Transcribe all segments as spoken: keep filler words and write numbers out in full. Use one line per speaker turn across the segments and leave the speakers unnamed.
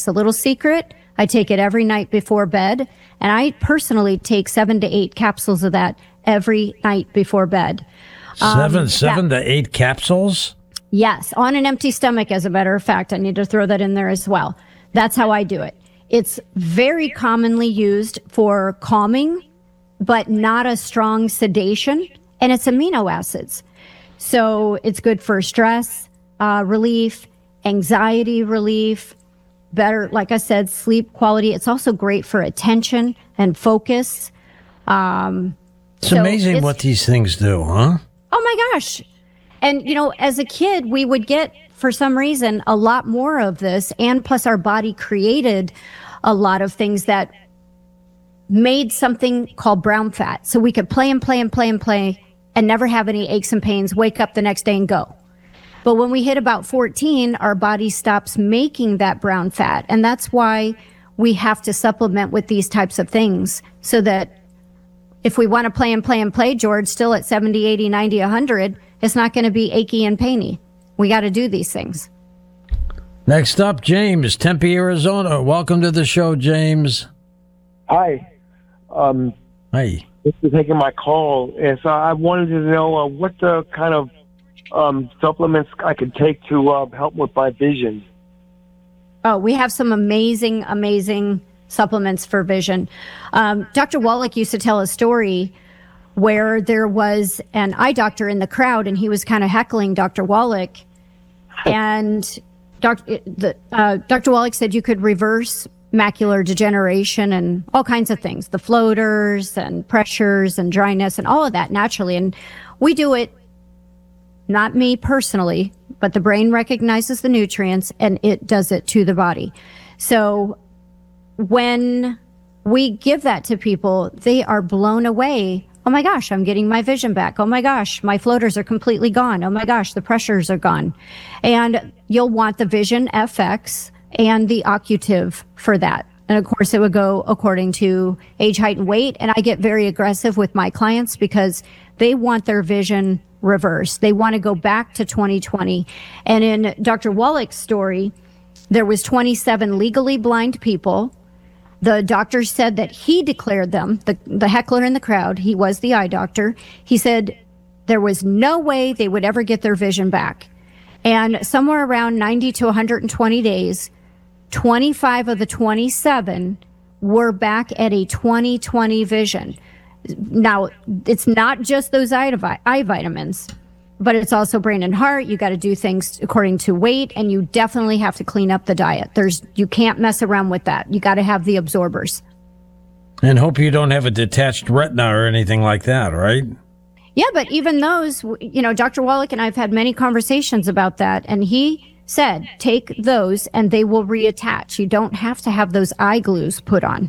A little secret, I take it every night before bed, and I personally take seven to eight capsules of that every night before bed.
Seven,
Um,
seven
that,
to eight capsules?
Yes, on an empty stomach, as a matter of fact. I need to throw that in there as well. That's how I do it. It's very commonly used for calming, but not a strong sedation, and it's amino acids. So it's good for stress uh, relief, anxiety relief, better, like I said, sleep quality. It's also great for attention and focus. Um,
it's
so
amazing
it's,
what these things do, huh?
Oh my gosh. And, you know, as a kid, we would get, for some reason, a lot more of this. And plus, our body created a lot of things that made something called brown fat. So we could play and play and play and play and never have any aches and pains, wake up the next day and go. But when we hit about fourteen, our body stops making that brown fat. And that's why we have to supplement with these types of things so that if we want to play and play and play, George, still at seventy, eighty, ninety, one hundred, it's not going to be achy and painy. We got to do these things.
Next up, James, Tempe, Arizona. Welcome to the show, James.
Hi. Um,
Hi.
Thanks for taking my call. And so I wanted to know uh, what the kind of um, supplements I could take to uh, help with my vision.
Oh, we have some amazing, amazing supplements for vision. Um, Doctor Wallach used to tell a story where there was an eye doctor in the crowd, and he was kind of heckling Doctor Wallach. And doc, the, uh, Doctor Wallach said you could reverse macular degeneration and all kinds of things, the floaters and pressures and dryness and all of that naturally. And we do it, not me personally, but the brain recognizes the nutrients and it does it to the body. So when we give that to people, they are blown away. Oh my gosh, I'm getting my vision back. Oh my gosh, my floaters are completely gone. Oh my gosh, the pressures are gone. And you'll want the Vision F X and the Occutive for that. And of course, it would go according to age, height, and weight. And I get very aggressive with my clients because they want their vision reversed. They want to go back to twenty twenty. And in Doctor Wallach's story, there was twenty-seven legally blind people. The doctor said that he declared them, the, the heckler in the crowd, he was the eye doctor. He said there was no way they would ever get their vision back. And somewhere around ninety to one hundred twenty days, twenty-five of the twenty-seven were back at a twenty twenty vision. Now, it's not just those eye, eye vitamins, but it's also brain and heart. You got to do things according to weight, and you definitely have to clean up the diet. There's, you can't mess around with that. You got to have the absorbers.
And hope you don't have a detached retina or anything like that, right?
Yeah, but even those, you know, Doctor Wallach and I have had many conversations about that, and he said, take those and they will reattach. You don't have to have those eye glues put on.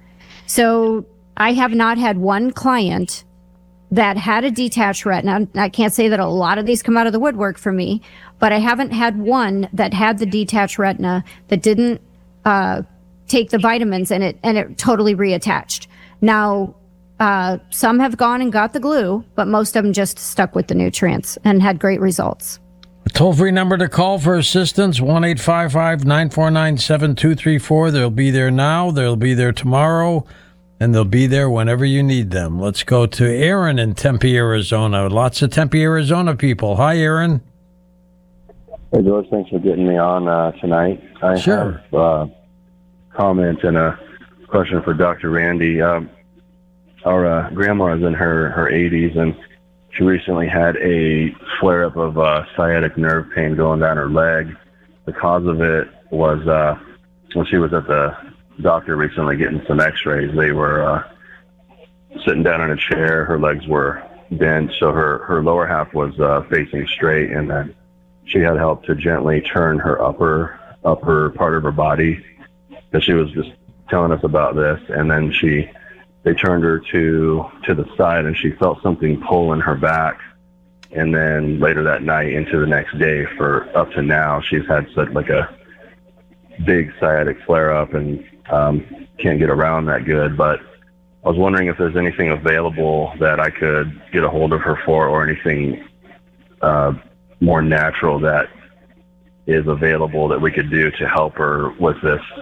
So I have not had one client that had a detached retina. I can't say that a lot of these come out of the woodwork for me, but I haven't had one that had the detached retina that didn't uh, take the vitamins and it and it totally reattached. Now, uh, some have gone and got the glue, but most of them just stuck with the nutrients and had great results.
A toll-free number to call for assistance, one eight five five, nine four nine, seven two three four. They'll be there now, they'll be there tomorrow, and they'll be there whenever you need them. Let's go to Aaron in Tempe, Arizona. Lots of Tempe, Arizona people. Hi, Aaron.
Hey, George. Thanks for getting me on uh, tonight. I
Sure.
have a comment and a question for Doctor Randy. Um, our uh, grandma is in her, her eighties, and she recently had a flare-up of uh, sciatic nerve pain going down her leg. The cause of it was uh, when she was at the doctor recently getting some x-rays. They were uh, sitting down in a chair. Her legs were bent, so her, her lower half was uh, facing straight, and then she had help to gently turn her upper upper part of her body. Because she was just telling us about this, and then she they turned her to to the side, and she felt something pull in her back. And then later that night into the next day, for up to now, she's had such like a big sciatic flare up and um, can't get around that good. But I was wondering if there's anything available that I could get a hold of her for, or anything uh, more natural that is available that we could do to help her with this